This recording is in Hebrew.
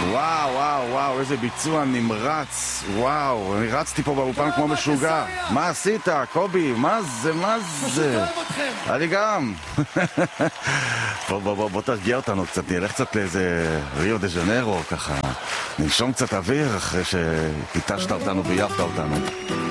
וואו, וואו, וואו, איזה ביצוע נמרץ. וואו, אני רצתי פה באופן כמו משוגע. מה עשית, קובי? מה זה, מה זה? אני גם. בוא תרגיע אותנו קצת, נלך קצת לאיזה ריו דה ז'נרו, ככה. ננשום קצת אוויר אחרי שהיטשת אותנו וייפת אותנו.